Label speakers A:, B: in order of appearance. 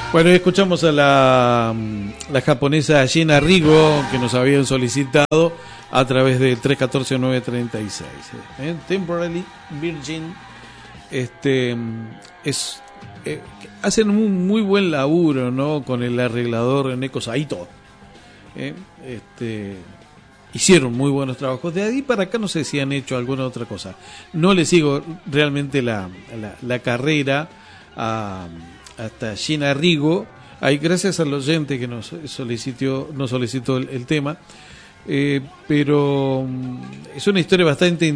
A: Bueno, escuchamos a la japonesa Gina Rigo, que nos habían solicitado a través del 314-936. Temporarily Virgin. Hacen un muy buen laburo, ¿no? Con el arreglador Neko Saito. Hicieron muy buenos trabajos. De ahí para acá no sé si han hecho alguna otra cosa. No le sigo realmente la carrera hasta Gina Rigo. Ahí gracias al oyente que nos solicitó el tema. Pero es una historia bastante